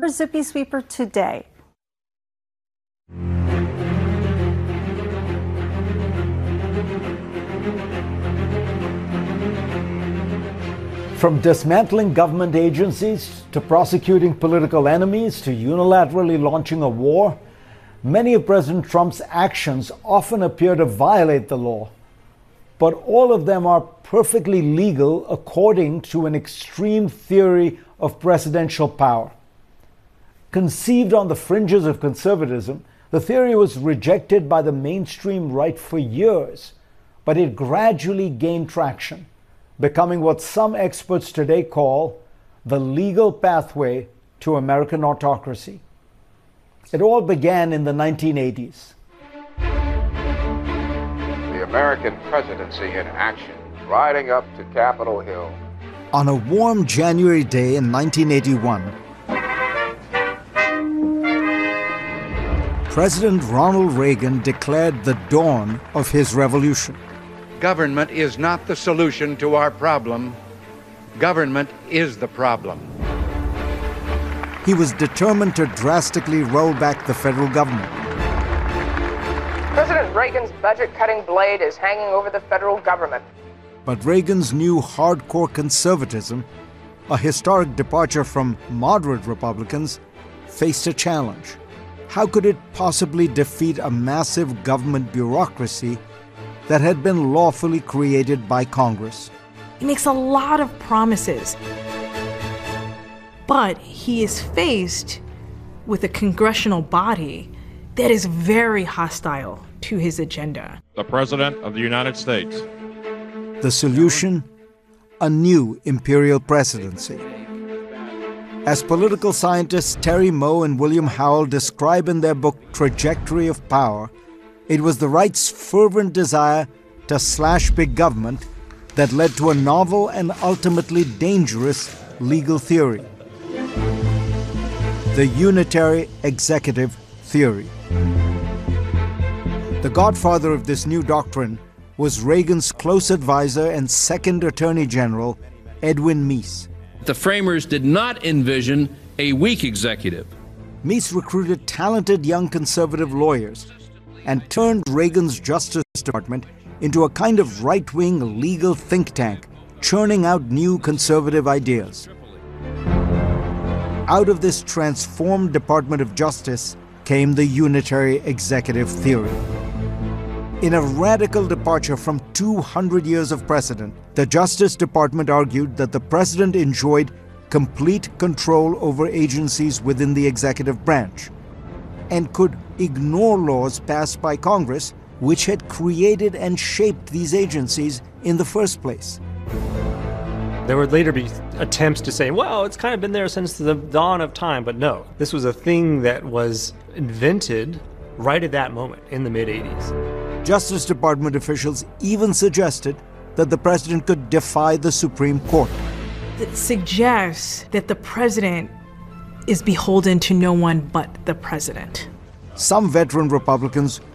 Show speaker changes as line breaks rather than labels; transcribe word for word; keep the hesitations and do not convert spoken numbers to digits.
Zippy Sweeper today.
From dismantling government agencies to prosecuting political enemies to unilaterally launching a war, many of President Trump's actions often appear to violate the law. But all of them are perfectly legal according to an extreme theory of presidential power. Conceived on the fringes of conservatism, the theory was rejected by the mainstream right for years, but it gradually gained traction, becoming what some experts today call the legal pathway to American autocracy. It all began in the nineteen eighties.
The American presidency in action, riding up to Capitol Hill.
On a warm January day in nineteen eighty-one, President Ronald Reagan declared the dawn of his revolution.
Government is not the solution to our problem. Government is the problem.
He was determined to drastically roll back the federal government.
President Reagan's budget-cutting blade is hanging over the federal government.
But Reagan's new hardcore conservatism, a historic departure from moderate Republicans, faced a challenge. How could it possibly defeat a massive government bureaucracy that had been lawfully created by Congress?
He makes a lot of promises, but he is faced with a congressional body that is very hostile to his agenda.
The President of the United States.
The solution? A new imperial presidency. As political scientists Terry Moe and William Howell describe in their book Trajectory of Power, it was the right's fervent desire to slash big government that led to a novel and ultimately dangerous legal theory: the unitary executive theory. The godfather of this new doctrine was Reagan's close advisor and second Attorney General, Edwin Meese.
The framers did not envision a weak executive.
Meese recruited talented young conservative lawyers and turned Reagan's Justice Department into a kind of right-wing legal think tank, churning out new conservative ideas. Out of this transformed Department of Justice came the unitary executive theory. In a radical departure from two hundred years of precedent, the Justice Department argued that the president enjoyed complete control over agencies within the executive branch and could ignore laws passed by Congress which had created and shaped these agencies in the first place.
There would later be attempts to say, well, it's kind of been there since the dawn of time, but no, this was a thing that was invented right at that moment in the mid eighties.
Justice Department officials even suggested that the president could defy the Supreme Court.
It suggests that the president is beholden to no one but the president.
Some veteran Republicans